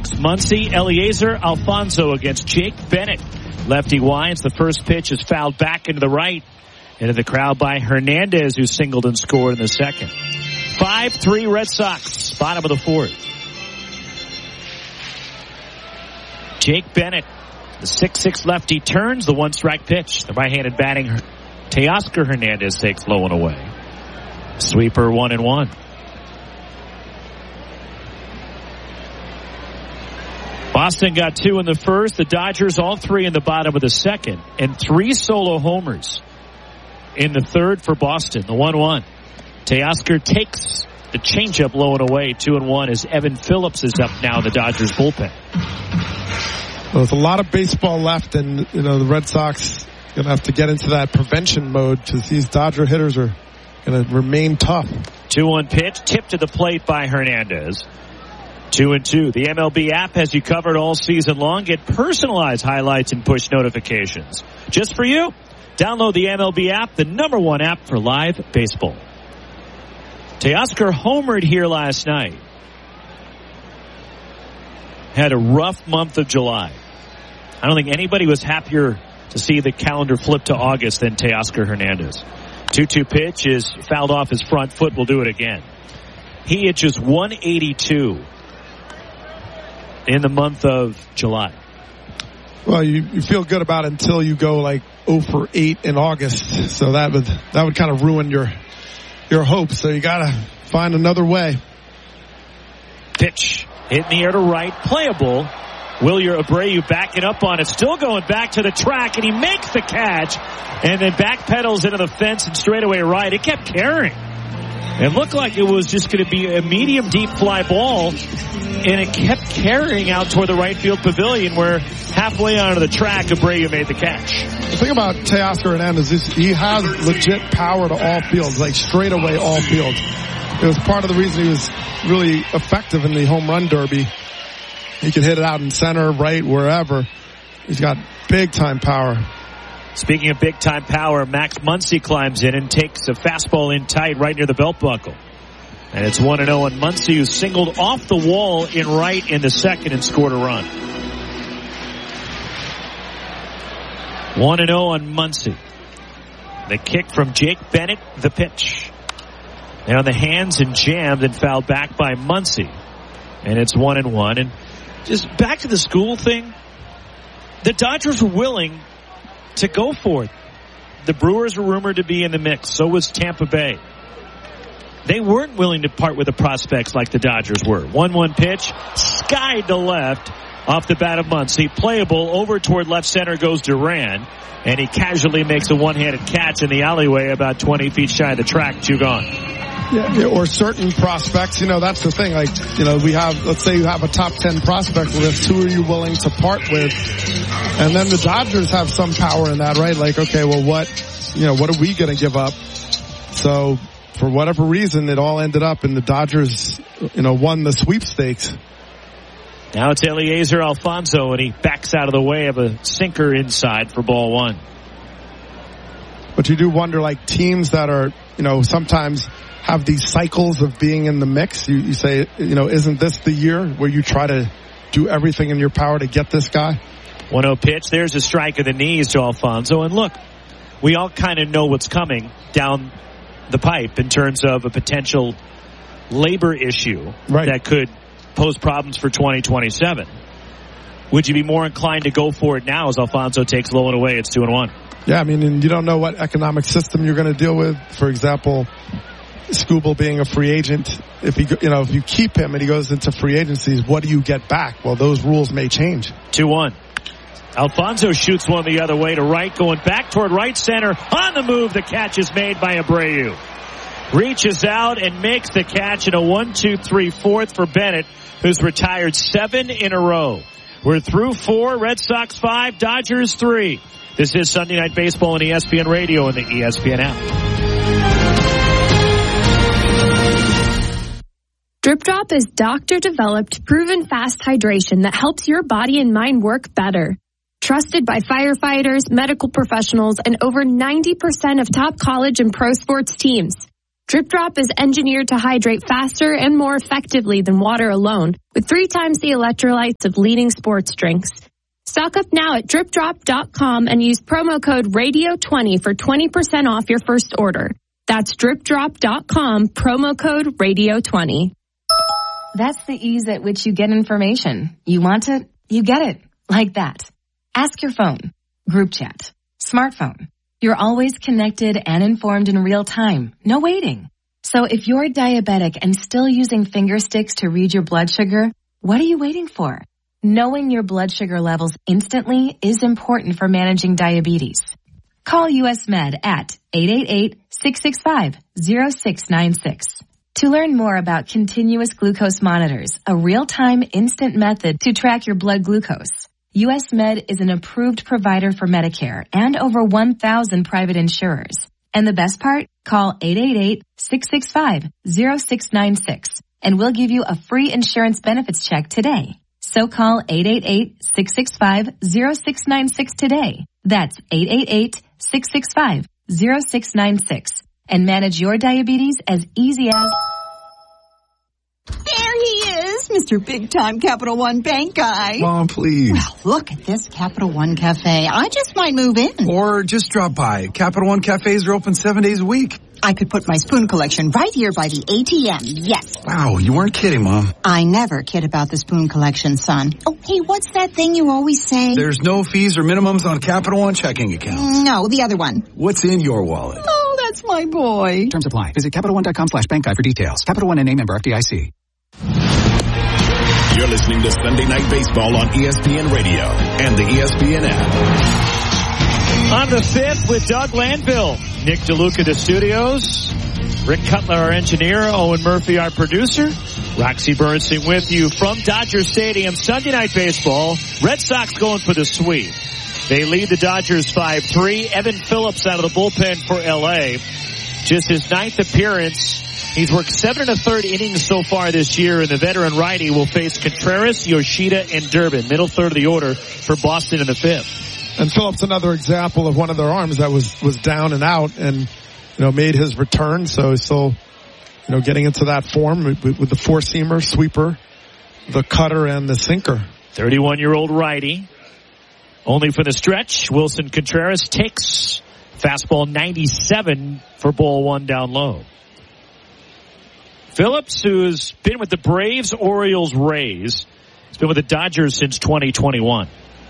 Max Muncy, Eliezer Alfonso against Jake Bennett. Lefty winds. The first pitch is fouled back into the right. Into the crowd by Hernandez, who singled and scored in the second. 5-3 Red Sox. Bottom of the fourth. Jake Bennett, the 6'6 lefty, turns the one-strike pitch. The right-handed batting Teoscar Hernandez takes low and away. Sweeper 1-1. Boston got 2 in the first. The Dodgers all 3 in the bottom of the second. And 3 solo homers in the third for Boston. The 1-1. Teoscar takes the changeup low and away. 2-1 as Evan Phillips is up now in the Dodgers bullpen. Well, there's a lot of baseball left, and the Red Sox going to have to get into that prevention mode because these Dodger hitters are going to remain tough. 2-1 pitch, tipped to the plate by Hernandez. 2-2. The MLB app has you covered all season long. Get personalized highlights and push notifications. Just for you, download the MLB app, the #1 app for live baseball. Teoscar homered here last night. Had a rough month of July. I don't think anybody was happier to see the calendar flip to August than Teoscar Hernandez. 2-2 pitch is fouled off his front foot. Will do it again. He hit just 182 in the month of July. Well, you feel good about it until you go like 0 for 8 in August. So that would kind of ruin your hopes. So you got to find another way. Pitch hit in the air to right, playable. Wilyer Abreu backing up on it, still going back to the track, and he makes the catch, and then backpedals into the fence and straightaway right. It kept carrying. It looked like it was just going to be a medium deep fly ball, and it kept carrying out toward the right field pavilion, where halfway onto the track, Abreu made the catch. The thing about Teoscar Hernandez is he has legit power to all fields, like straightaway all fields. It was part of the reason he was really effective in the home run derby. He could hit it out in center, right, wherever. He's got big-time power. Speaking of big-time power, Max Muncy climbs in and takes a fastball in tight right near the belt buckle. And it's 1-0 on Muncy, who singled off the wall in right in the second and scored a run. 1-0 on Muncy. The kick from Jake Bennett, the pitch. And on the hands and jammed and fouled back by Muncy. And it's 1-1. And just back to the school thing, the Dodgers were willing to go for it. The Brewers were rumored to be in the mix. So was Tampa Bay. They weren't willing to part with the prospects like the Dodgers were. 1-1 pitch, skied to left off the bat of Muncy. Playable over toward left center goes Duran. And he casually makes a one-handed catch in the alleyway about 20 feet shy of the track. 2 gone. Yeah, or certain prospects, that's the thing. Like, let's say you have a top 10 prospect list. Who are you willing to part with? And then the Dodgers have some power in that, right? Like, okay, well, what are we going to give up? So for whatever reason, it all ended up in the Dodgers, won the sweepstakes. Now it's Eliezer Alfonso, and he backs out of the way of a sinker inside for ball 1. But you do wonder, like, teams that are, sometimes have these cycles of being in the mix. You say, isn't this the year where you try to do everything in your power to get this guy? 1-0 pitch. There's a strike of the knees to Alfonso. And look, we all kind of know what's coming down the pipe in terms of a potential labor issue that could pose problems for 2027. Would you be more inclined to go for it now as Alfonso takes low and away? It's 2-1. Yeah, and you don't know what economic system you're going to deal with. For example, Skubal being a free agent, if you keep him and he goes into free agencies, what do you get back? Well, those rules may change. 2-1. Alfonso shoots one the other way to right, going back toward right center. On the move, the catch is made by Abreu. Reaches out and makes the catch in a 1-2-3-4 for Bennett, who's retired 7 in a row. We're through 4, Red Sox 5, Dodgers 3. This is Sunday Night Baseball on ESPN Radio and the ESPN app. Drip Drop is doctor-developed, proven fast hydration that helps your body and mind work better. Trusted by firefighters, medical professionals, and over 90% of top college and pro sports teams. Drip Drop is engineered to hydrate faster and more effectively than water alone, with 3 times the electrolytes of leading sports drinks. Stock up now at dripdrop.com and use promo code RADIO20 for 20% off your first order. That's dripdrop.com, promo code RADIO20. That's the ease at which you get information. You want it, you get it. Like that. Ask your phone. Group chat. Smartphone. You're always connected and informed in real time. No waiting. So if you're diabetic and still using finger sticks to read your blood sugar, what are you waiting for? Knowing your blood sugar levels instantly is important for managing diabetes. Call US Med at 888-665-0696. To learn more about continuous glucose monitors, a real-time instant method to track your blood glucose, US Med is an approved provider for Medicare and over 1,000 private insurers. And the best part? Call 888-665-0696 and we'll give you a free insurance benefits check today. So call 888-665-0696 today. That's 888-665-0696 and manage your diabetes as easy as... There he is, Mr. Big Time Capital One Bank guy. Mom, please. Well, look at this Capital One Cafe. I just might move in. Or just drop by. Capital One cafes are open 7 days a week. I could put my spoon collection right here by the ATM, yes. Wow, you weren't kidding, Mom. I never kid about the spoon collection, son. Oh, hey, what's that thing you always say? There's no fees or minimums on Capital One checking accounts. No, the other one. What's in your wallet? Oh, that's my boy. Terms apply. Visit CapitalOne.com/bank guide for details. Capital One NA, member FDIC. You're listening to Sunday Night Baseball on ESPN Radio and the ESPN app. On the 5th with Doug Landville, Nick DeLuca, the studios, Rick Cutler, our engineer, Owen Murphy, our producer, Roxy Bernstein with you from Dodger Stadium. Sunday Night Baseball, Red Sox going for the sweep. They lead the Dodgers 5-3. Evan Phillips out of the bullpen for L.A. Just his 9th appearance. He's worked 7 1/3 innings so far this year, and the veteran righty will face Contreras, Yoshida, and Durbin. Middle third of the order for Boston in the 5th. And Phillips, another example of one of their arms that was down and out and, made his return. So he's still, getting into that form with the four-seamer, sweeper, the cutter, and the sinker. 31-year-old righty. Only for the stretch, Wilson Contreras takes fastball 97 for ball 1 down low. Phillips, who's been with the Braves, Orioles, Rays, has been with the Dodgers since 2021.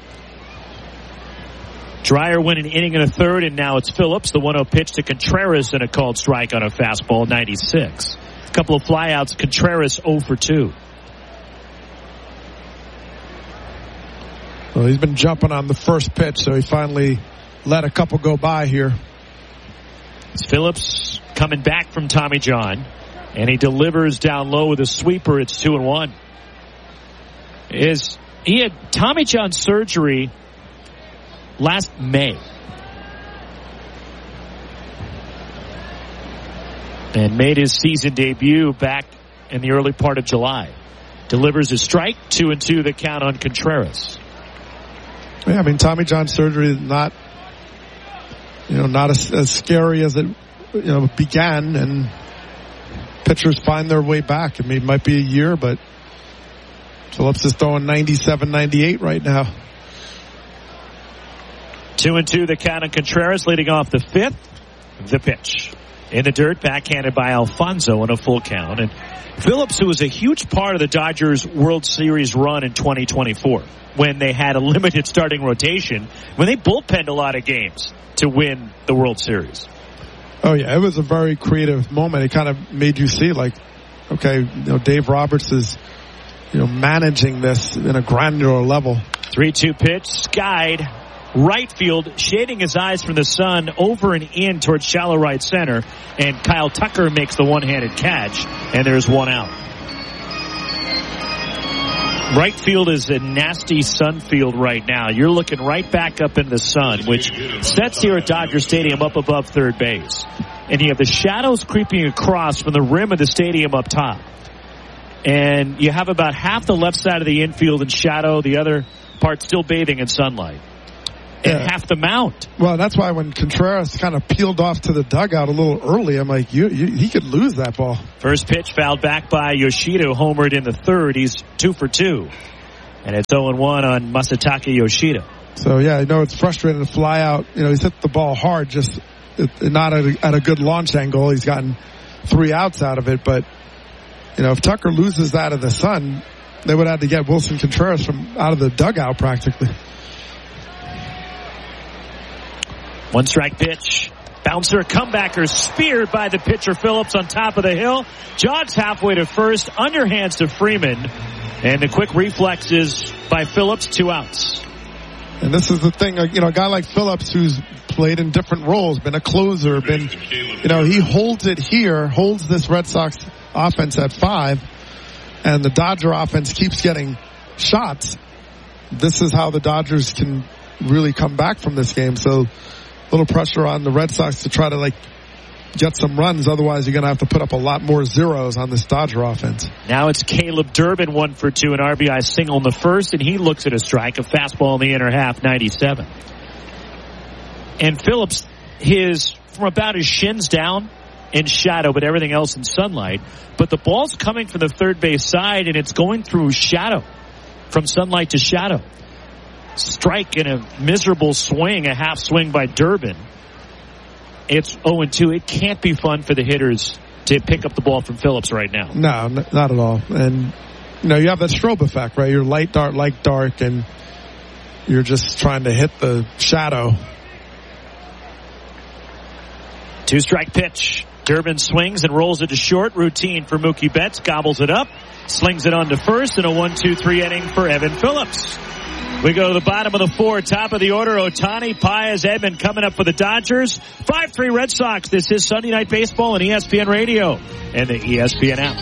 Dreyer went an inning and a third, and now it's Phillips. The 1-0 pitch to Contreras and a called strike on a fastball, 96. A couple of flyouts, Contreras 0 for 2. Well, he's been jumping on the first pitch, so he finally let a couple go by here. It's Phillips coming back from Tommy John, and he delivers down low with a sweeper. It's 2-1. He had Tommy John surgery last May. And made his season debut back in the early part of July. Delivers a strike, 2-2 the count on Contreras. Yeah, Tommy John surgery is not as scary as it, began, and pitchers find their way back. It might be a year, but Phillips is throwing 97, 98 right now. 2-2 the count on Contreras, leading off the 5th. The pitch. In the dirt, backhanded by Alfonso on a full count. And Phillips, who was a huge part of the Dodgers World Series run in 2024, when they had a limited starting rotation, when they bullpenned a lot of games to win the World Series. Oh, yeah, it was a very creative moment. It kind of made you see, okay, Dave Roberts is, managing this in a granular level. 3-2 pitch, skied. Right field, shading his eyes from the sun over and in towards shallow right center, and Kyle Tucker makes the one-handed catch, and there's one out. Right field is a nasty sun field right now. You're looking right back up in the sun, which sets here at Dodger Stadium up above third base. And you have the shadows creeping across from the rim of the stadium up top. And you have about half the left side of the infield in shadow, the other part still bathing in sunlight. half the mount. Well, that's why when Contreras kind of peeled off to the dugout a little early, I'm like, he could lose that ball. First pitch fouled back by Yoshida, homered in the third. He's 2 for 2. And it's 0-1 on Masataka Yoshida. So, yeah, it's frustrating to fly out. He's hit the ball hard, just not at a good launch angle. He's gotten 3 outs out of it. But, if Tucker loses that of the Sun, they would have to get Wilson Contreras from out of the dugout practically. 1 strike pitch. Bouncer, comebacker, speared by the pitcher Phillips on top of the hill. Jogs halfway to first, underhands to Freeman. And the quick reflexes by Phillips, 2 outs. And this is the thing, a guy like Phillips who's played in different roles, been a closer, he holds it here, holds this Red Sox offense at 5, and the Dodger offense keeps getting shots. This is how the Dodgers can really come back from this game. So a little pressure on the Red Sox to try to get some runs. Otherwise, you're going to have to put up a lot more zeros on this Dodger offense. Now it's Caleb Durbin, 1 for 2, an RBI single in the first, and he looks at a strike, a fastball in the inner half, 97. And Phillips, from about his shins down in shadow, but everything else in sunlight. But the ball's coming from the third base side, and it's going through shadow, from sunlight to shadow. Strike in a miserable swing, a half swing by Durbin. It's 0-2. It can't be fun for the hitters to pick up the ball from Phillips right now. No, not at all. And, you have that strobe effect, right? You're light, dark, and you're just trying to hit the shadow. 2-strike pitch. Durbin swings and rolls it to short. Routine for Mookie Betts. Gobbles it up. Slings it on to first. And a 1-2-3 inning for Evan Phillips. We go to the bottom of the 4, top of the order. Ohtani, Paez, Edman coming up for the Dodgers. 5-3 Red Sox. This is Sunday Night Baseball on ESPN Radio and the ESPN app.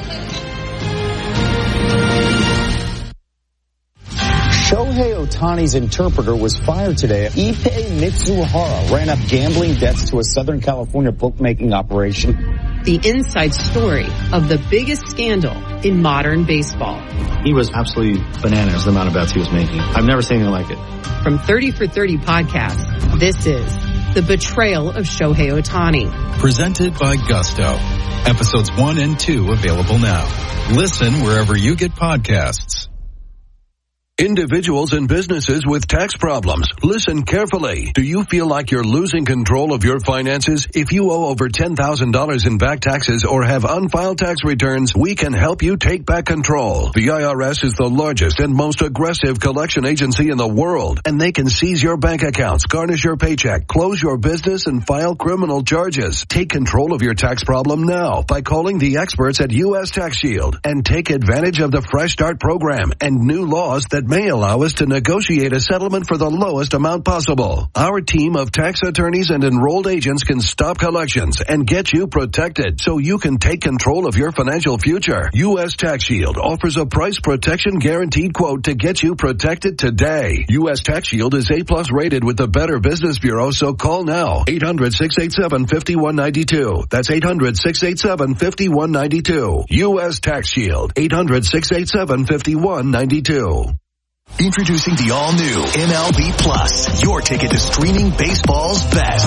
Shohei Ohtani's interpreter was fired today. Ippei Mitsuhara ran up gambling debts to a Southern California bookmaking operation. The inside story of the biggest scandal in modern baseball. He was absolutely bananas, the amount of bets he was making. I've never seen anything like it. From 30 for 30 podcast, this is The Betrayal of Shohei Ohtani. Presented by Gusto. Episodes 1 and 2 available now. Listen wherever you get podcasts. Individuals and businesses with tax problems, listen carefully. Do you feel like you're losing control of your finances? If you owe over $10,000 in back taxes or have unfiled tax returns, we can help you take back control. The IRS is the largest and most aggressive collection agency in the world, and they can seize your bank accounts, garnish your paycheck, close your business, and file criminal charges. Take control of your tax problem now by calling the experts at U.S. Tax Shield and take advantage of the Fresh Start program and new laws that may allow us to negotiate a settlement for the lowest amount possible. Our team of tax attorneys and enrolled agents can stop collections and get you protected so you can take control of your financial future. U.S. Tax Shield offers a price protection guaranteed quote to get you protected today. U.S. Tax Shield is A+ rated with the Better Business Bureau, so call now. 800-687-5192. That's 800-687-5192. U.S. Tax Shield. 800-687-5192. Introducing the all-new MLB Plus, your ticket to streaming baseball's best.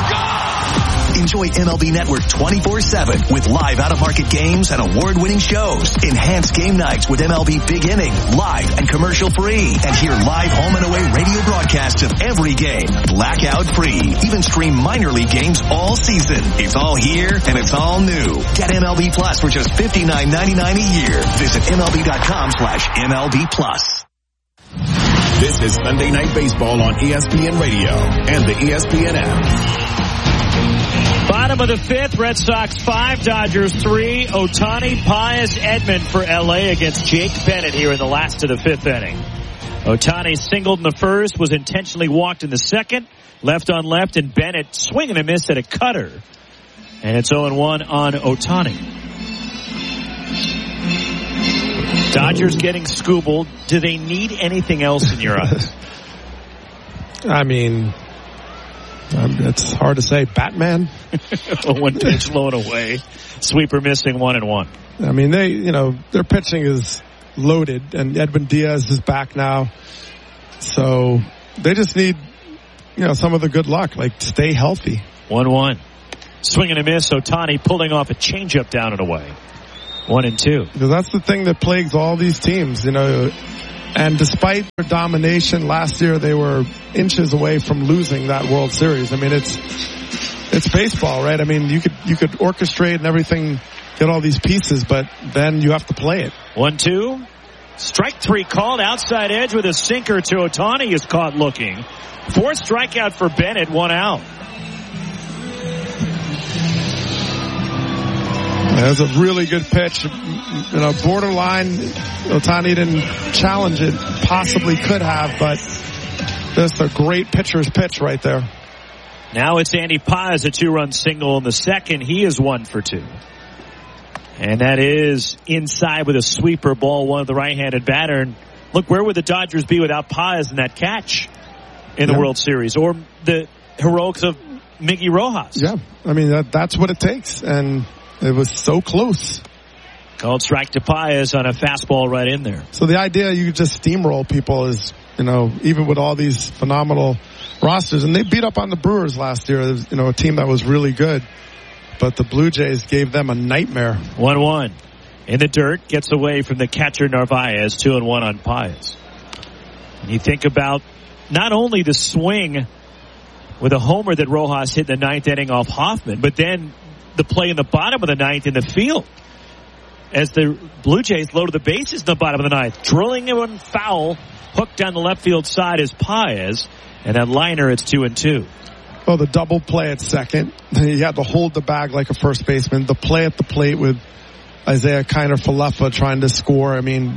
Enjoy MLB Network 24/7 with live out-of-market games and award-winning shows. Enhance game nights with MLB Big Inning, live and commercial-free. And hear live home and away radio broadcasts of every game, blackout-free. Even stream minor league games all season. It's all here and it's all new. Get MLB Plus for just $59.99 a year. Visit MLB.com/MLB Plus. This is Sunday Night Baseball on ESPN Radio and the ESPN app. Bottom of the 5th, Red Sox 5, Dodgers 3. Ohtani, Paez, Edman for L.A. against Jake Bennett here in the last of the 5th inning. Ohtani singled in the first, was intentionally walked in the second, left on left, and Bennett swing and a miss at a cutter. And it's 0-1 on Ohtani. Dodgers getting Skubal. Do they need anything else in your eyes? I mean, it's hard to say. Batman? One pitch low and away. Sweeper missing 1-1. I mean, their pitching is loaded, and Edwin Diaz is back now. So they just need some of the good luck, like stay healthy. 1-1. Swing and a miss. Ohtani pulling off a changeup down and away. 1-2. Because that's the thing that plagues all these teams, And despite their domination last year, they were inches away from losing that World Series. I mean, it's baseball, right? I mean, you could orchestrate and everything, get all these pieces, but then you have to play it. 1-2. Strike 3 called. Outside edge with a sinker to Ohtani is caught looking. 4th strikeout for Bennett. 1 out. That was a really good pitch. Borderline. Ohtani didn't challenge it. Possibly could have, but just a great pitcher's pitch right there. Now it's Andy Paz, a 2-run single in the second. He is 1 for 2. And that is inside with a sweeper ball, one of the right-handed batter. And look, where would the Dodgers be without Paz in that catch in the World Series? Or the heroics of Miggy Rojas? Yeah, I mean, that's what it takes. And it was so close. Called strike to Paz on a fastball right in there. So the idea you just steamroll people is, even with all these phenomenal rosters. And they beat up on the Brewers last year, a team that was really good. But the Blue Jays gave them a nightmare. 1-1. In the dirt, gets away from the catcher Narvaez. 2-1 on Paz. And you think about not only the swing with a homer that Rojas hit in the 9th inning off Hoffman, but then the play in the bottom of the 9th in the field as the Blue Jays loaded the bases in the bottom of the 9th. Drilling one foul, hooked down the left field side is Paz, and that liner, it's 2-2. Oh, the double play at second. He had to hold the bag like a first baseman. The play at the plate with Isaiah Kiner-Falefa trying to score. I mean,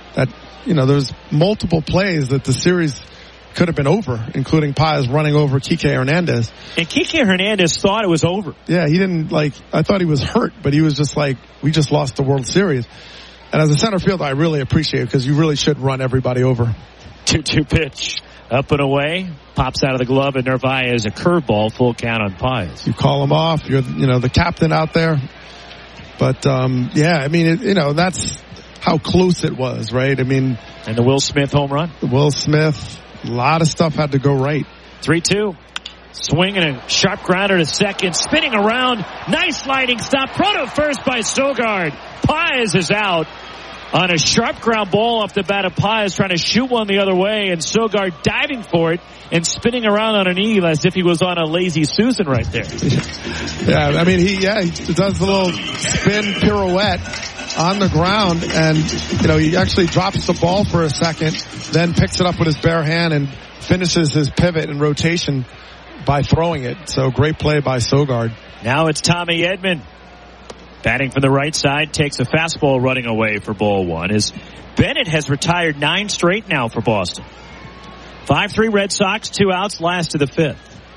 there's multiple plays that the series could have been over, including Paz running over Kike Hernandez. And Kike Hernandez thought it was over. Yeah, he didn't I thought he was hurt, but he was just like, we just lost the World Series. And as a center fielder, I really appreciate it because you really should run everybody over. 2-2 pitch. Up and away. Pops out of the glove, and Narvaez a curveball. Full count on Paz. You call him off. You're, the captain out there. But, I mean, that's how close it was, right? I mean. And the Will Smith home run. Will Smith. A lot of stuff had to go right. 3-2. Swing and a sharp grounder to second. Spinning around. Nice sliding stop. Proto first by Sogard. Paz is out on a sharp ground ball off the bat of Paz, trying to shoot one the other way, and Sogard diving for it and spinning around on an E as if he was on a lazy Susan right there. Yeah, I mean, he does the little spin pirouette on the ground, and, he actually drops the ball for a second, then picks it up with his bare hand and finishes his pivot and rotation by throwing it. So great play by Sogard. Now it's Tommy Edman. Batting from the right side, takes a fastball running away for ball 1. As Bennett has retired 9 straight now for Boston. 5-3 Red Sox, 2 outs, last to the 5th.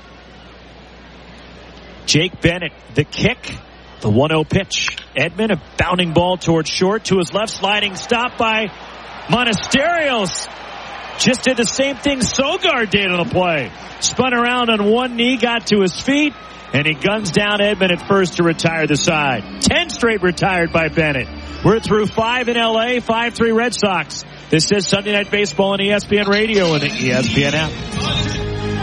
Jake Bennett, the kick, the 1-0 pitch. Edman, a bounding ball towards short, to his left, sliding stop by Monasterios. Just did the same thing Sogard did on the play. Spun around on one knee, got to his feet, and he guns down Edman at first to retire the side. 10 straight retired by Bennett. We're through 5 in L.A., 5-3 Red Sox. This is Sunday Night Baseball on ESPN Radio and the ESPN app.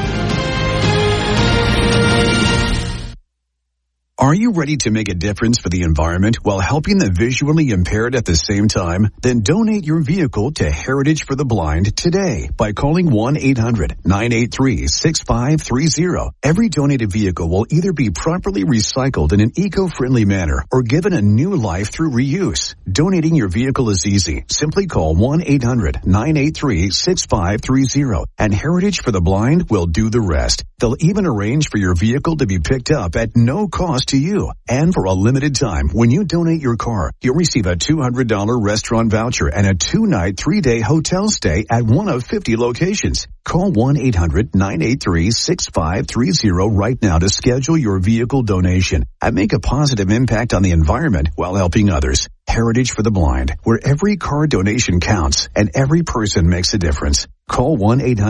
Are you ready to make a difference for the environment while helping the visually impaired at the same time? Then donate your vehicle to Heritage for the Blind today by calling 1-800-983-6530. Every donated vehicle will either be properly recycled in an eco-friendly manner or given a new life through reuse. Donating your vehicle is easy. Simply call 1-800-983-6530 and Heritage for the Blind will do the rest. They'll even arrange for your vehicle to be picked up at no cost to you. And for a limited time, when you donate your car, you'll receive a $200 restaurant voucher and a 2-night, 3-day hotel stay at one of 50 locations. Call 1-800-983-6530 right now to schedule your vehicle donation and make a positive impact on the environment while helping others. Heritage for the Blind, where every car donation counts and every person makes a difference. Call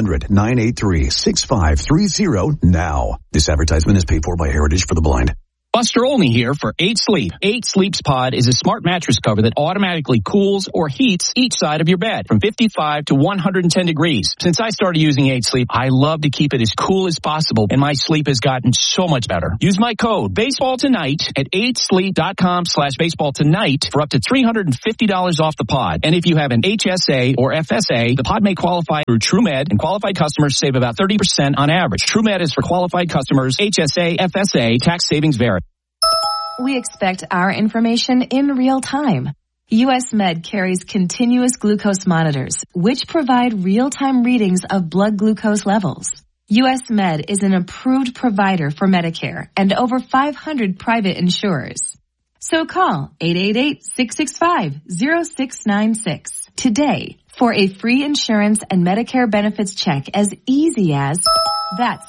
1-800-983-6530 now. This advertisement is paid for by Heritage for the Blind. Buster Olney here for 8 Sleep. 8 Sleep's Pod is a smart mattress cover that automatically cools or heats each side of your bed from 55 to 110 degrees. Since I started using 8 Sleep, I love to keep it as cool as possible, and my sleep has gotten so much better. Use my code BASEBALLTONIGHT at 8sleep.com/baseballtonight for up to $350 off the pod. And if you have an HSA or FSA, the pod may qualify through TrueMed, and qualified customers save about 30% on average. TrueMed is for qualified customers. HSA, FSA, tax savings vary. We expect our information in real time. US Med carries continuous glucose monitors, which provide real-time readings of blood glucose levels. US Med is an approved provider for Medicare and over 500 private insurers. So call 888-665-0696 today for a free insurance and Medicare benefits check as easy as that's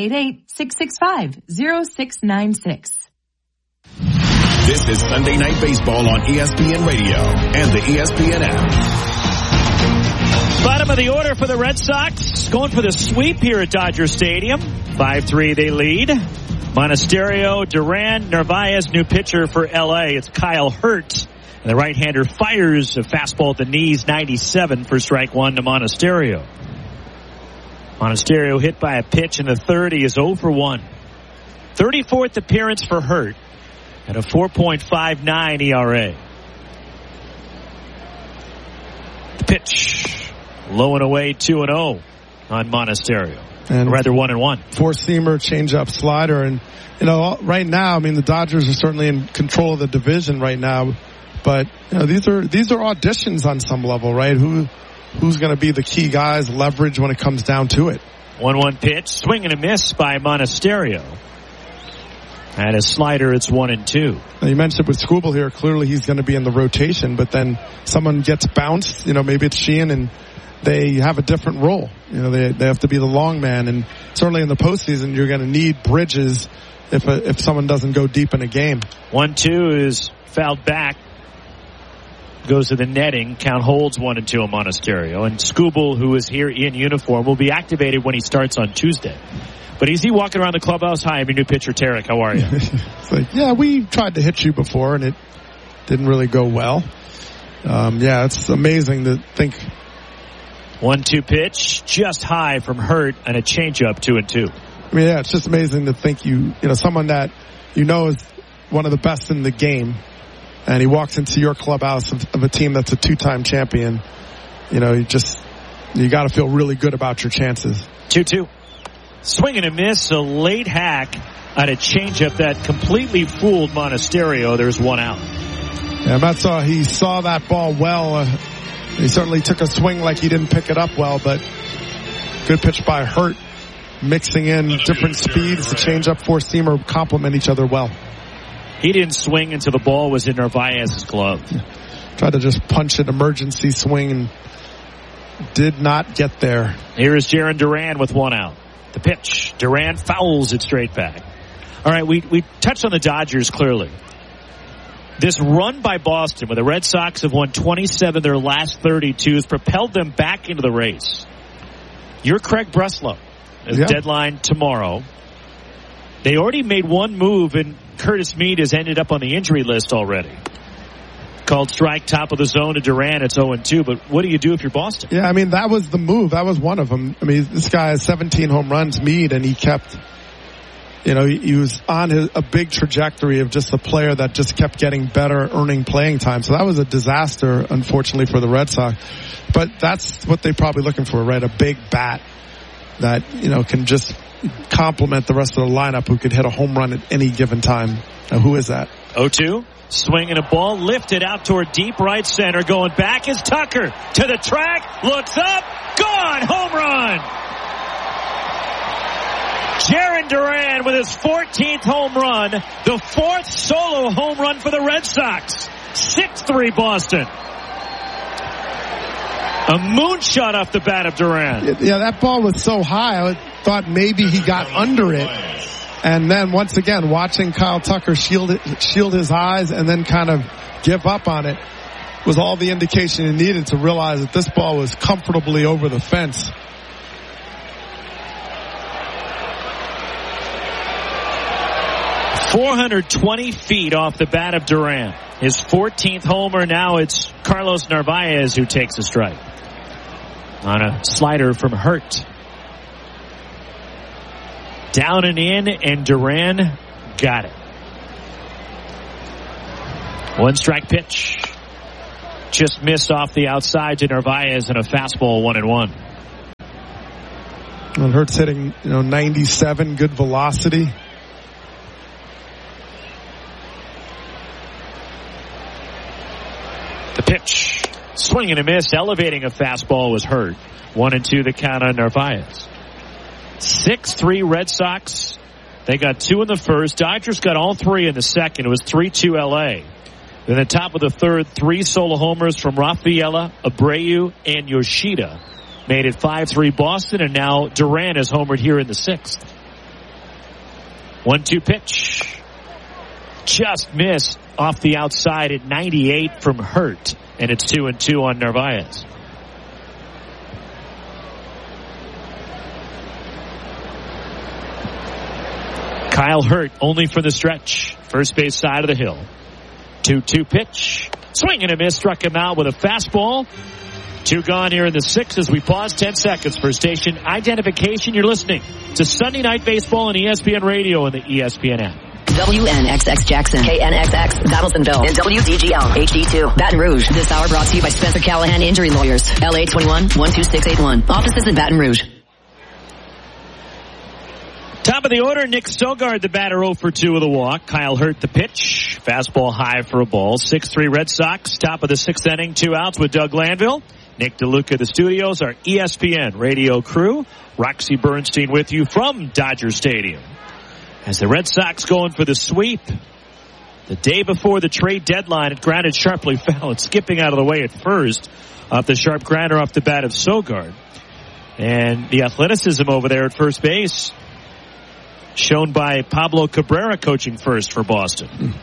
888-665-0696. This is Sunday Night Baseball on ESPN Radio and the ESPN app. Bottom of the order for the Red Sox, going for the sweep here at Dodger Stadium. 5-3 they lead. Monasterio, Duran, Narvaez, new pitcher for L.A. It's Kyle Hurt. And the right-hander fires a fastball at the knees, 97 for strike one to Monasterio. Monasterio hit by a pitch in the third. He is 0 for 1. 34th appearance for Hurt at a 4.59 ERA. The pitch, low and away, 2-0 on Monasterio. And rather 1-1. Four-seamer, changeup, slider, and right now, I mean, the Dodgers are certainly in control of the division right now. But these are auditions on some level, right? Who's going to be the key guys, leverage when it comes down to it? 1-1 pitch, swing and a miss by Monasterio. And a slider, it's 1-2. Now you mentioned with Skubal here, clearly he's going to be in the rotation, but then someone gets bounced, maybe it's Sheehan, and they have a different role. They have to be the long man, and certainly in the postseason, you're going to need bridges if someone doesn't go deep in a game. 1-2 is fouled back. Goes to the netting. Count holds 1-2 on Monasterio. And Skubal, who is here in uniform, will be activated when he starts on Tuesday. But is he walking around the clubhouse? Hi, I'm your new pitcher, Tarek. How are you? It's like, yeah, we tried to hit you before, and it didn't really go well. It's amazing to think. 1-2 pitch, just high from Hurt, and a changeup, 2-2. I mean, it's just amazing to think someone that is one of the best in the game, and he walks into your clubhouse of a team that's a two-time champion. You got to feel really good about your chances. 2-2. Swing and a miss, a late hack at a changeup that completely fooled Monasterio. There's one out. Yeah, Metsaw, he saw that ball well. He certainly took a swing like he didn't pick it up well, but good pitch by Hurt. Mixing in different speeds, the changeup, four-seamer complement each other well. He didn't swing until the ball was in Narvaez's glove. Tried to just punch an emergency swing and did not get there. Here is Jarren Duran with one out. The pitch. Duran fouls it straight back. All right, we touched on the Dodgers clearly. This run by Boston, where the Red Sox have won 27 of their last 32, has propelled them back into the race. You're Craig Breslow. Deadline tomorrow. They already made one move, and Curtis Mead has ended up on the injury list already. Called strike, top of the zone to Duran. It's 0-2, but what do you do if you're Boston? Yeah, I mean, that was the move. That was one of them. I mean, this guy has 17 home runs, Mead, and he kept, he was on a big trajectory of just a player that just kept getting better, earning playing time. So that was a disaster, unfortunately, for the Red Sox. But that's what they're probably looking for, right? A big bat that, can just complement the rest of the lineup, who could hit a home run at any given time. Now, who is that? 0-2. Swinging a ball, lifted out toward deep right center. Going back is Tucker to the track, looks up, gone, home run. Jarren Duran with his 14th home run, the 4th solo home run for the Red Sox. 6-3 Boston. A moonshot off the bat of Duran. Yeah, that ball was so high, I thought maybe he got under it. And then once again, watching Kyle Tucker shield his eyes and then kind of give up on it was all the indication he needed to realize that this ball was comfortably over the fence. 420 feet off the bat of Duran. His 14th homer. Now it's Carlos Narvaez who takes a strike on a slider from Hurt. Down and in, and Duran got it. 1 strike pitch. Just missed off the outside to Narvaez, and a fastball 1-1. Well, Hurt's hitting 97, good velocity. The pitch, swing and a miss, elevating a fastball was Hurt. 1-2 the count on Narvaez. 6-3 Red Sox. They got 2 in the first. Dodgers got all 3 in the second. It was 3-2 LA. Then the top of the third, 3 solo homers from Rafaela, Abreu, and Yoshida made it 5-3 Boston, and now Duran is homered here in the 6th. 1-2 pitch. Just missed off the outside at 98 from Hurt, and it's 2-2 on Narvaez. Kyle Hurt only for the stretch. First base side of the hill. 2-2 pitch. Swing and a miss. Struck him out with a fastball. 2 gone here in the 6th as we pause 10 seconds for station identification. You're listening to Sunday Night Baseball on ESPN Radio and the ESPN app. WNXX Jackson, KNXX Donaldsonville, and WDGL HD2 Baton Rouge. This hour brought to you by Spencer Callahan Injury Lawyers. LA 21-12681. Offices in Baton Rouge. Top of the order, Nick Sogard, the batter, 0 for 2 with a walk. Kyle Hurt, the pitch. Fastball high for a ball. 6-3 Red Sox. Top of the 6th inning, 2 outs with Doug Glanville. Nick DeLuca, the studios, our ESPN radio crew. Roxy Bernstein with you from Dodger Stadium. As the Red Sox going for the sweep. The day before the trade deadline, it grounded sharply foul. It's skipping out of the way at first. Off the sharp grounder off the bat of Sogard. And the athleticism over there at first base, shown by Pablo Cabrera coaching first for Boston.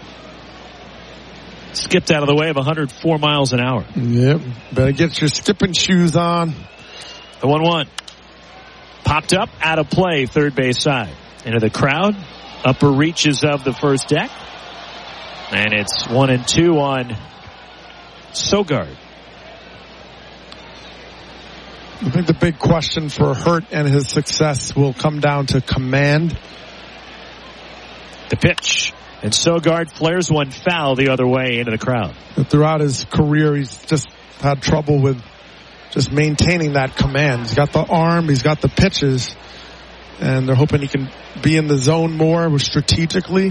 Skipped out of the way of 104 miles an hour. Yep. Better get your skipping shoes on. The 1-1. Popped up, out of play, third base side. Into the crowd, upper reaches of the first deck. And it's 1-2 on Sogard. I think the big question for Hurt and his success will come down to command. The pitch. And Sogard flares one foul the other way into the crowd. Throughout his career, he's just had trouble with just maintaining that command. He's got the arm, he's got the pitches, and they're hoping he can be in the zone more strategically.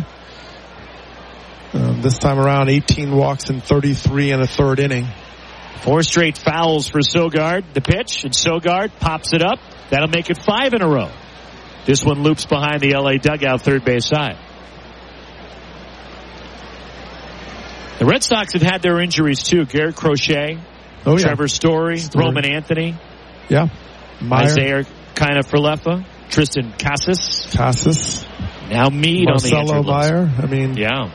This time around, 18 walks in 33 and a third inning. 4 straight fouls for Sogard. The pitch, and Sogard pops it up. That'll make it 5 in a row. This one loops behind the LA dugout, third base side. The Red Sox have had their injuries too. Garrett Crochet, Trevor Story, Roman Anthony. Yeah. Meyer. Isaiah Kiner-Falefa, Tristan Casas. Now Meade Marcelo on the injured list. Meyer. I mean, yeah.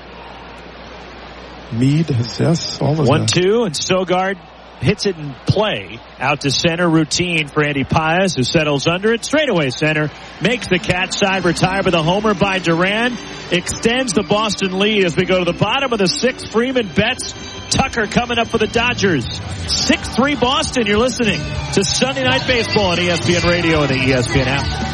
Meade, yes, all of 1-2, and Sogard hits it in play. Out to center, routine for Andy Paez, who settles under it. Straightaway center, makes the catch side, retired with a homer by Duran. Extends the Boston lead as we go to the bottom of the 6th. Freeman Betts, Tucker coming up for the Dodgers. 6-3 Boston. You're listening to Sunday Night Baseball on ESPN Radio and the ESPN app.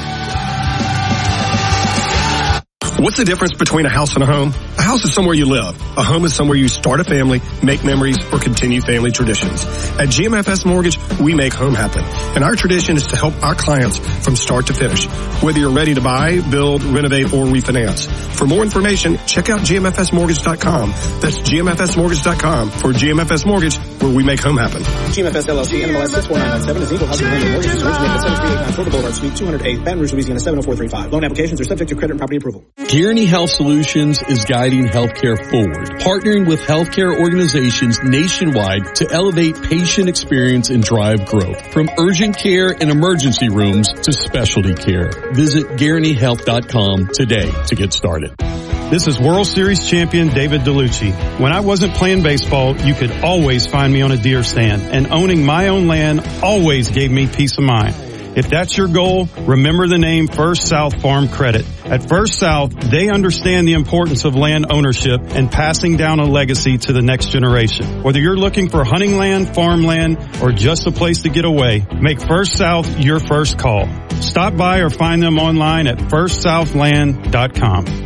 What's the difference between a house and a home? A house is somewhere you live. A home is somewhere you start a family, make memories, or continue family traditions. At GMFS Mortgage, we make home happen. And our tradition is to help our clients from start to finish. Whether you're ready to buy, build, renovate, or refinance. For more information, check out GMFSmortgage.com. That's GMFSmortgage.com for GMFS Mortgage, where we make home happen. GMFS LLC, NMLS 64997 is equal housing lender. Mortgage is originated at 7389 Florida Boulevard, Suite 208, Baton Rouge, Louisiana 70435. Loan applications are subject to credit and property approval. Guaranty Health Solutions is guiding healthcare forward, partnering with healthcare organizations nationwide to elevate patient experience and drive growth. From urgent care and emergency rooms to specialty care. Visit GuarantyHealth.com today to get started. This is World Series champion David DeLucci. When I wasn't playing baseball, you could always find me on a deer stand, and owning my own land always gave me peace of mind. If that's your goal, remember the name First South Farm Credit. At First South, they understand the importance of land ownership and passing down a legacy to the next generation. Whether you're looking for hunting land, farmland, or just a place to get away, make First South your first call. Stop by or find them online at firstsouthland.com.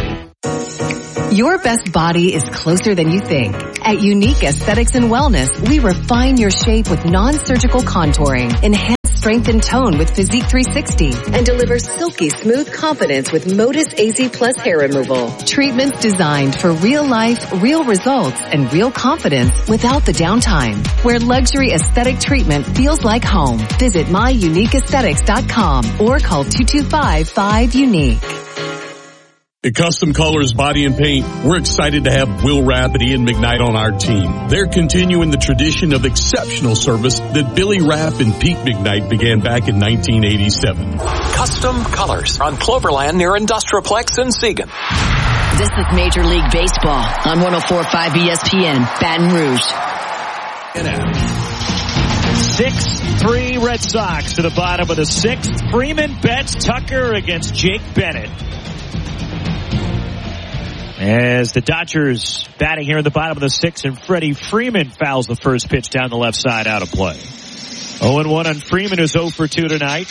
Your best body is closer than you think. At Unique Aesthetics and Wellness, we refine your shape with non-surgical contouring, enhance strength and tone with Physique 360, and deliver silky smooth confidence with Modus AZ Plus hair removal. Treatments designed for real life, real results, and real confidence without the downtime. Where luxury aesthetic treatment feels like home. Visit myuniqueaesthetics.com or call 225-5UNIQUE. At Custom Colors Body and Paint, we're excited to have Will Rapp and Ian McKnight on our team. They're continuing the tradition of exceptional service that Billy Rapp and Pete McKnight began back in 1987. Custom Colors on Cloverland near Industrialplex in Seagan. This is Major League Baseball on 104.5 ESPN, Baton Rouge. 6-3 Red Sox to the bottom of the sixth. Freeman bets Tucker against Jake Bennett. As the Dodgers batting here in the bottom of the sixth, and Freddie Freeman fouls the first pitch down the left side out of play. 0-1 on Freeman, who's 0 for 2 tonight.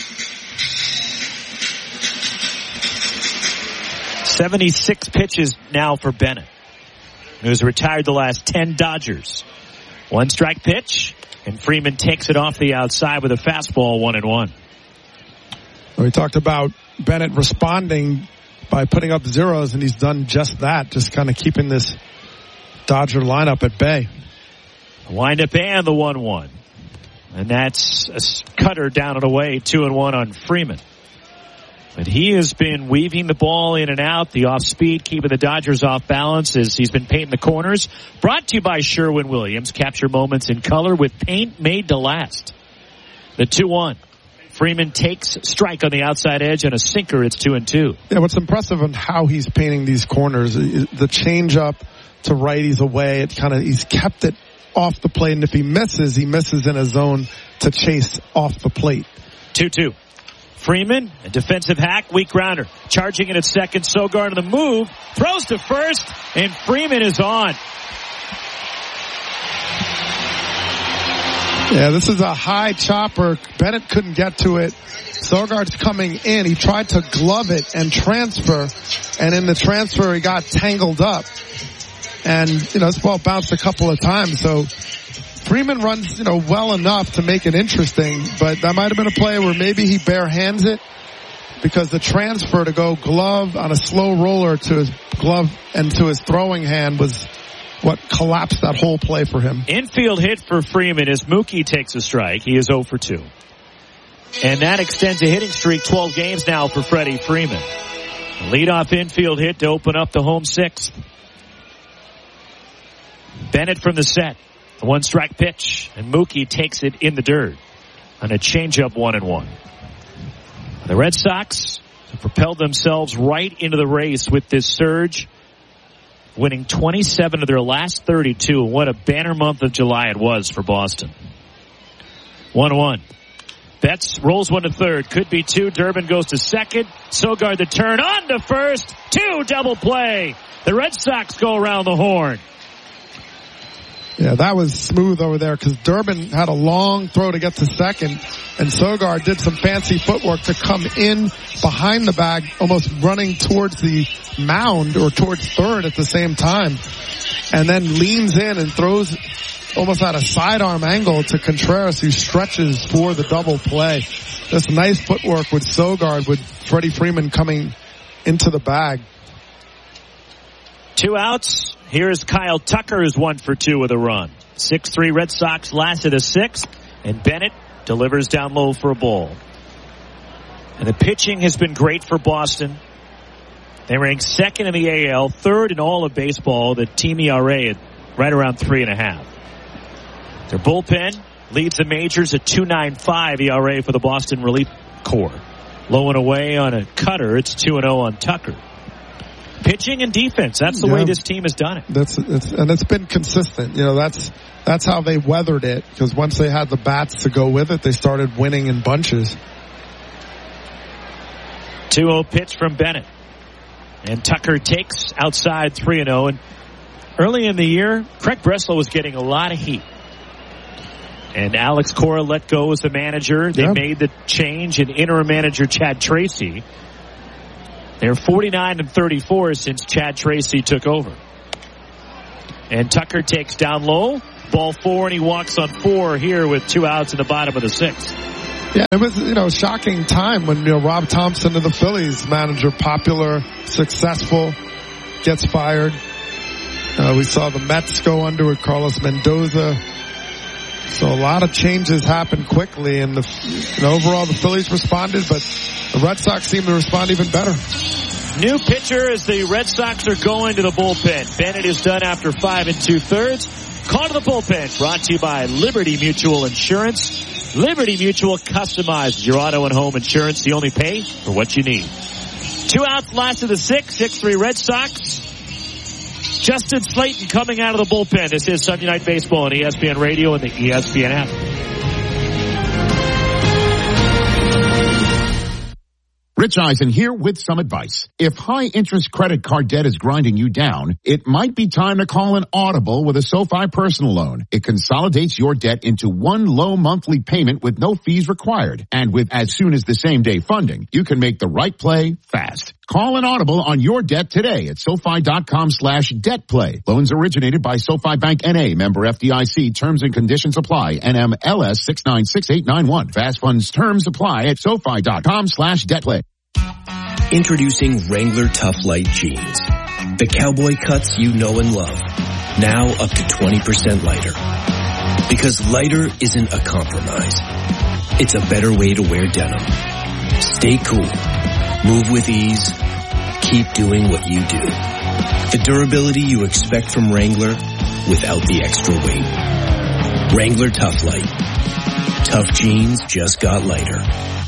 76 pitches now for Bennett, who's retired the last 10 Dodgers. 1 strike pitch, and Freeman takes it off the outside with a fastball, 1-1. We talked about Bennett responding by putting up zeros, and he's done just that, just kind of keeping this Dodger lineup at bay. Wind up and the 1-1. And that's a cutter down and away, 2-1 on Freeman. But he has been weaving the ball in and out, the off-speed, keeping the Dodgers off balance as he's been painting the corners. Brought to you by Sherwin-Williams. Capture moments in color with paint made to last. The 2-1. Freeman takes strike on the outside edge and a sinker. It's 2-2. Yeah, what's impressive on how he's painting these corners, the change up to righties away, he's kept it off the plate, and if he misses in a zone to chase off the plate. 2-2. Freeman, a defensive hack, weak grounder. Charging it at second, Sogard on the move, throws to first, and Freeman is on. Yeah, this is a high chopper. Bennett couldn't get to it. Sogard's coming in. He tried to glove it and transfer, and in the transfer he got tangled up. And, this ball bounced a couple of times. So Freeman runs, well enough to make it interesting, but that might have been a play where maybe he bare hands it, because the transfer to go glove on a slow roller to his glove and to his throwing hand was what collapsed that whole play for him. Infield hit for Freeman as Mookie takes a strike. He is 0 for 2. And that extends a hitting streak, 12 games now for Freddie Freeman. Leadoff infield hit to open up the home sixth. Bennett from the set. The 1 strike pitch. And Mookie takes it in the dirt on a changeup, 1-1. The Red Sox have propelled themselves right into the race with this surge, winning 27 of their last 32. What a banner month of July it was for Boston. 1-1. Betts rolls 1 to third. Could be 2. Durbin goes to second. Sogard the turn on to first. 2 double play. The Red Sox go around the horn. Yeah, that was smooth over there because Durbin had a long throw to get to second, and Sogard did some fancy footwork to come in behind the bag, almost running towards the mound or towards third at the same time, and then leans in and throws almost at a sidearm angle to Contreras, who stretches for the double play. Just nice footwork with Sogard, with Freddie Freeman coming into the bag. 2 outs. Here's Kyle Tucker, who's 1 for 2 with a run. 6-3 Red Sox last of the sixth, and Bennett delivers down low for a ball. And the pitching has been great for Boston. They rank second in the AL, third in all of baseball. The team ERA at right around 3.5. Their bullpen leads the majors at 2.95 ERA for the Boston relief corps. Low and away on a cutter. It's 2-0 on Tucker. Pitching and defense. That's the way this team has done it. And it's been consistent. That's how they weathered it, because once they had the bats to go with it, they started winning in bunches. 2-0 pitch from Bennett. And Tucker takes outside 3-0. And early in the year, Craig Breslow was getting a lot of heat. And Alex Cora let go as the manager. They made the change in interim manager Chad Tracy. They're 49-34 since Chad Tracy took over. And Tucker takes down low. Ball 4, and he walks on 4 here with 2 outs in the bottom of the 6th. Yeah, it was, shocking time when, Rob Thompson of the Phillies, manager, popular, successful, gets fired. We saw the Mets go under with Carlos Mendoza. So a lot of changes happened quickly, and overall the Phillies responded, but the Red Sox seem to respond even better. New pitcher as the Red Sox are going to the bullpen. Bennett is done after 5 2/3. Call to the bullpen, brought to you by Liberty Mutual Insurance. Liberty Mutual customizes your auto and home insurance. You only pay for what you need. 2 outs, last of the 6th, 6-3 Red Sox. Justin Slayton coming out of the bullpen. This is Sunday Night Baseball on ESPN Radio and the ESPN app. Rich Eisen here with some advice. If high-interest credit card debt is grinding you down, it might be time to call an audible with a SoFi personal loan. It consolidates your debt into one low monthly payment with no fees required. And with as soon as the same-day funding, you can make the right play fast. Call an audible on your debt today at SoFi.com/debt-play. Loans originated by SoFi Bank N.A. Member FDIC. Terms and conditions apply. NMLS 696891. Fast funds terms apply at SoFi.com/debt-play. Introducing Wrangler Tough Light Jeans. The cowboy cuts you know and love. Now up to 20% lighter. Because lighter isn't a compromise. It's a better way to wear denim. Stay cool. Move with ease. Keep doing what you do. The durability you expect from Wrangler without the extra weight. Wrangler Tough Light. Tough jeans just got lighter.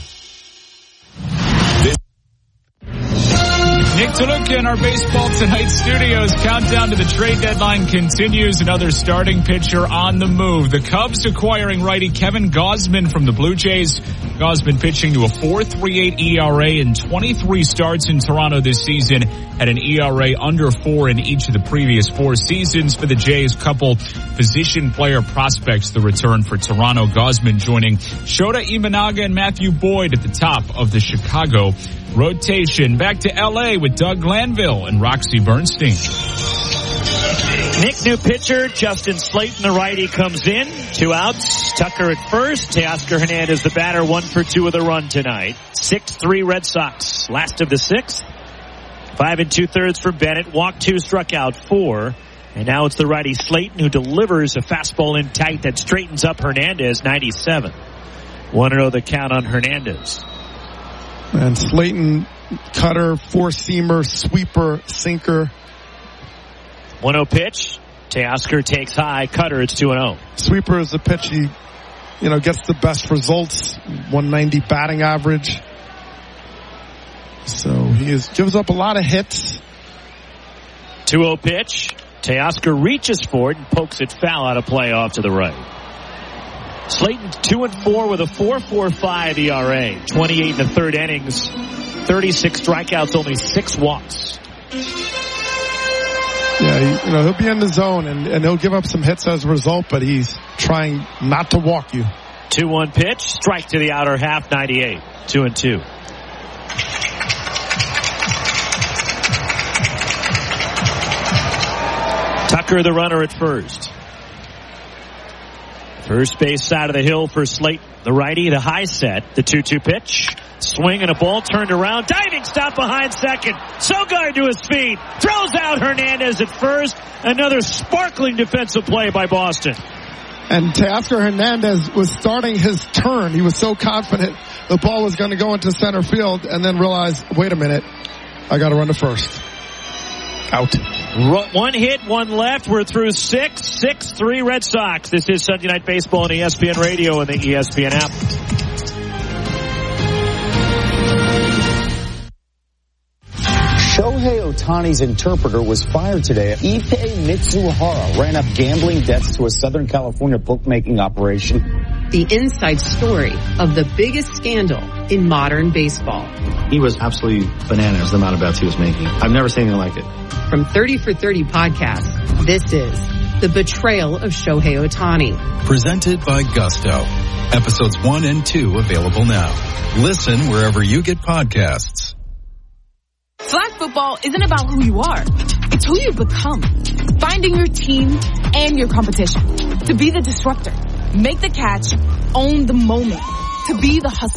Nick DeLuca in our Baseball Tonight studios. Countdown to the trade deadline continues. Another starting pitcher on the move. The Cubs acquiring righty Kevin Gausman from the Blue Jays. Gausman pitching to a 4.38 ERA in 23 starts in Toronto this season. Had an ERA under 4 in each of the previous 4 seasons for the Jays. Couple position player prospects the return for Toronto. Gausman joining Shota Imanaga and Matthew Boyd at the top of the Chicago rotation. Back to L.A. with Doug Glanville and Roxy Bernstein. Nick, new pitcher. Justin Slayton, the righty, comes in. 2 outs. Tucker at first. Teoscar Hernandez, the batter, 1 for 2 with a run tonight. 6-3 Red Sox. Last of the 6th. 5 2/3 for Bennett. Walked 2, struck out 4. And now it's the righty Slayton who delivers a fastball in tight that straightens up Hernandez, 97. 1-0 the count on Hernandez. And Slayton, cutter, 4-seamer, sweeper, sinker. 1-0 pitch. Teoscar takes high. Cutter, it's 2-0. Sweeper is the pitch he, gets the best results. 190 batting average. So he gives up a lot of hits. 2-0 pitch. Teoscar reaches for it and pokes it foul out of play off to the right. Slayton 2-4 with a 4.45 ERA. 28 in the third innings. 36 strikeouts, only 6 walks. Yeah, he'll be in the zone and he'll give up some hits as a result, but he's trying not to walk you. 2-1 pitch. Strike to the outer half, 98. 2-2. Tucker, the runner at first. First base side of the hill for Slayton. The righty, the high set, the 2-2 pitch. Swing and a ball turned around. Diving stop behind second. Sogard to his feet. Throws out Hernandez at first. Another sparkling defensive play by Boston. And Teoscar Hernandez was starting his turn. He was so confident the ball was going to go into center field and then realized, wait a minute, I got to run to first. Out. 1 hit, 1 left. We're through 6. 6-3 Red Sox. This is Sunday Night Baseball on ESPN Radio and the ESPN app. Shohei Ohtani's interpreter was fired today. Ippei Mitsuhara ran up gambling debts to a Southern California bookmaking operation. The inside story of the biggest scandal in modern baseball. He was absolutely bananas, the amount of bets he was making. I've never seen anything like it. From 30 for 30 podcast, this is The Betrayal of Shohei Ohtani. Presented by Gusto. Episodes 1 and 2 available now. Listen wherever you get podcasts. Flag football isn't about who you are. It's who you become. Finding your team and your competition. To be the disruptor. Make the catch. Own the moment. To be the hustler.